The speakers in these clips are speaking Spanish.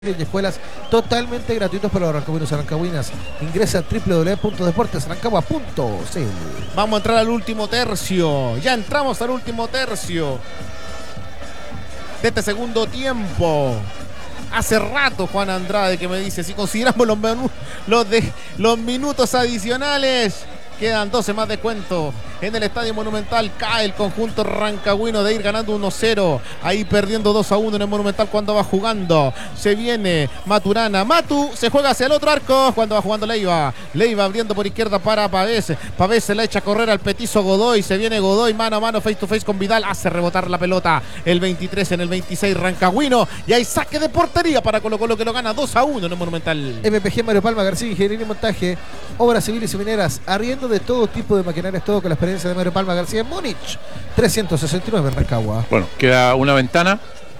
y escuelas totalmente gratuitos para los rancagüinos y rancagüinas. Ingresa a www.deportesrancagua.cl. Vamos a entrar al último tercio. Ya entramos al último tercio de este segundo tiempo. Hace rato Juan Andrade que me dice, si consideramos los minutos adicionales, quedan 12 más de cuento. En el Estadio Monumental cae el conjunto rancagüino de ir ganando 1-0. Ahí perdiendo 2-1 en el Monumental cuando va jugando. Se viene Maturana. Matu se juega hacia el otro arco cuando va jugando Leiva. Leiva abriendo por izquierda para Pavés. Pavés se la echa a correr al petizo Godoy. Se viene Godoy mano a mano, face to face con Vidal. Hace rebotar la pelota. El 23 en el 26 rancagüino. Y hay saque de portería para Colo Colo que lo gana 2-1 en el Monumental. MPG Mario Palma García, ingeniería y montaje, obras civiles y mineras, arriendo de todo tipo de maquinarias, todo con la experiencia de Mario Palma García en Múnich, 369 en Rancagua. Bueno, queda una ventana.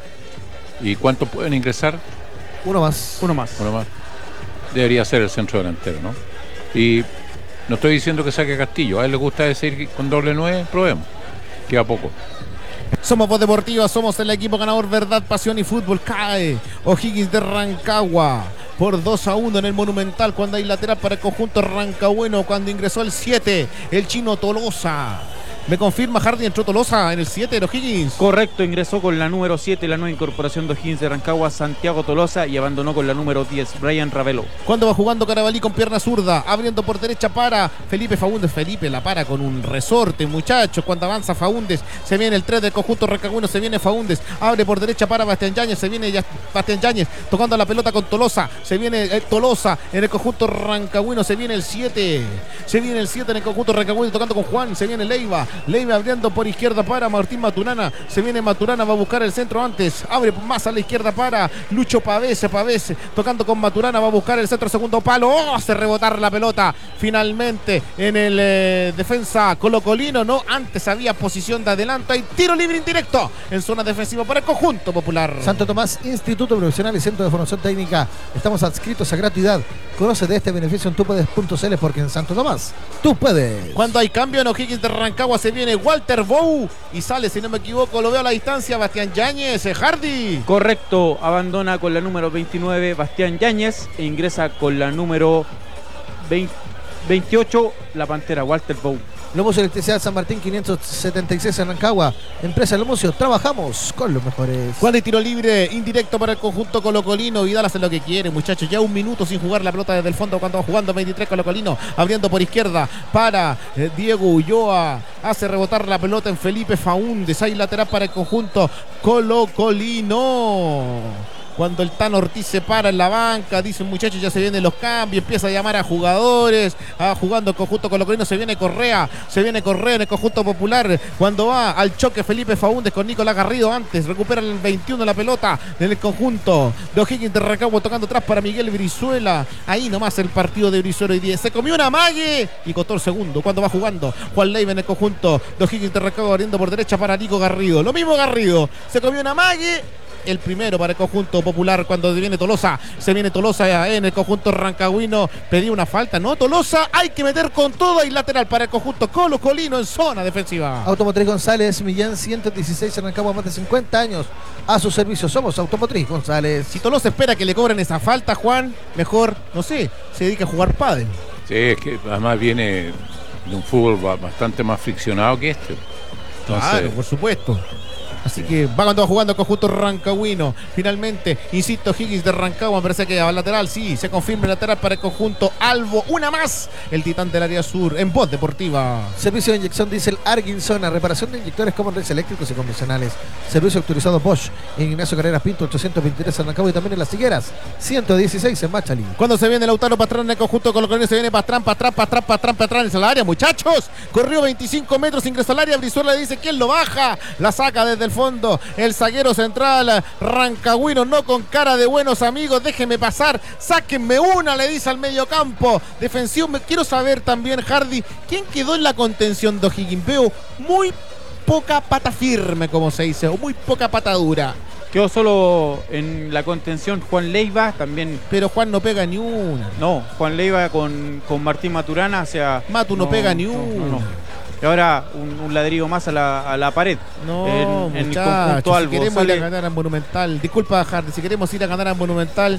¿Y cuántos pueden ingresar? Uno más. Uno más. Debería ser el centro delantero, ¿no? Y no estoy diciendo que saque a Castillo. A él le gusta decir con doble 9, probemos. Queda poco. Somos Voz Deportiva, somos el equipo ganador, verdad, pasión y fútbol. Cae O'Higgins de Rancagua por 2-1 en el Monumental cuando hay lateral para el conjunto rancagüino, cuando ingresó el 7, el chino Tolosa. Me confirma Hardy, entró Tolosa en el 7 de O'Higgins. Correcto, ingresó con la número 7, la nueva incorporación de O'Higgins de Rancagua, Santiago Tolosa, y abandonó con la número 10, Brian Ravelo. Cuando va jugando Carabalí con pierna zurda, abriendo por derecha para Felipe Faúndez. Felipe la para con un resorte, muchachos. Cuando avanza Faúndez, se viene el 3 del conjunto rancagüino, se viene Faúndez, abre por derecha para Bastián Yáñez, se viene ya Bastián Yáñez tocando la pelota con Tolosa, se viene Tolosa en el conjunto rancagüino, se viene el 7, en el conjunto rancagüino tocando con Juan, se viene Leiva abriendo por izquierda para Martín Maturana, se viene Maturana, va a buscar el centro antes, abre más a la izquierda para Lucho Pavés tocando con Maturana, va a buscar el centro, segundo palo, hace rebotar la pelota finalmente en el defensa colocolino, no, antes había posición de adelanto, hay tiro libre indirecto en zona defensiva para el conjunto popular. Santo Tomás, Instituto Profesional y Centro de Formación Técnica, estamos adscritos a gratuidad. Conoce de este beneficio en tupuedes.cl, porque en Santo Tomás tú puedes. Cuando hay cambio en O'Higgins de Rancagua, se viene Walter Bou y sale, si no me equivoco, lo veo a la distancia, Bastián Yáñez. Hardy. Correcto, abandona con la número 29 Bastián Yáñez e ingresa con la número 28 la Pantera, Walter Bou. Lomocio Electricidad San Martín 576 en Rancagua. Empresa Lomocio, trabajamos con los mejores. Cuando hay tiro libre indirecto para el conjunto colocolino, Vidal hace lo que quiere, muchachos. Ya un minuto sin jugar la pelota desde el fondo cuando va jugando 23 colocolino, abriendo por izquierda para Diego Ulloa. Hace rebotar la pelota en Felipe Faúndez. Hay lateral para el conjunto colocolino. Cuando el Tano Ortiz se para en la banca, dicen muchachos, ya se vienen los cambios, empieza a llamar a jugadores, jugando el conjunto colocolino, se viene Correa en el conjunto popular, cuando va al choque Felipe Faúndez con Nicolás Garrido antes, recupera el 21 la pelota en el conjunto de O'Higgins de Rancagua, tocando atrás para Miguel Brizuela, ahí nomás el partido de Brizuela hoy día, se comió una mague y costó el segundo, cuando va jugando Juan Leiva en el conjunto de O'Higgins de Rancagua, abriendo por derecha para Nico Garrido, lo mismo Garrido, se comió una mague. El primero para el conjunto popular cuando viene Tolosa. Se viene Tolosa en el conjunto rancagüino. Pedía una falta, ¿no? Tolosa, hay que meter con todo y lateral para el conjunto colocolino en zona defensiva. Automotriz González, Millán 116 en Rancagua, más de 50 años. A su servicio somos Automotriz González. Si Tolosa espera que le cobren esa falta, Juan, mejor, no sé, se dedica a jugar pádel. Sí, es que además viene de un fútbol bastante más friccionado que este. Entonces, claro, por supuesto. Así que va cuando va jugando el conjunto rancagüino. Finalmente, insisto, Higgins de Rancagua, me parece que va al lateral, sí, se confirma el lateral para el conjunto Albo. Una más, el titán del área sur, en Voz Deportiva. Servicio de inyección diésel Arguinzona, reparación de inyectores comunes eléctricos y convencionales. Servicio autorizado Bosch en Ignacio Carreras Pinto, 823 en Rancagua y también en Las Higueras, 116 en Machalí. Cuando se viene Lautaro Pastrán en el conjunto colocolino, se viene Pastrán en el área, muchachos. Corrió 25 metros, ingresó al área, Brizuela le dice quién lo baja, la saca desde el fondo el zaguero central rancagüino, no con cara de buenos amigos, déjenme pasar, sáquenme una, le dice al mediocampo defensivo. Quiero saber también, Hardy, ¿quién quedó en la contención de O'Higgins? Veo muy poca pata firme, como se dice, o muy poca pata dura. Quedó solo en la contención Juan Leiva también. Pero Juan no pega ni una. No, Juan Leiva con Martín Maturana, o sea... Matu no pega ni una. No. Y ahora un ladrillo más a la pared. No, en el muchachos, conjunto si Albo. queremos ir Sale- a ganar al Monumental, disculpa, Hardy, si queremos ir a ganar al Monumental,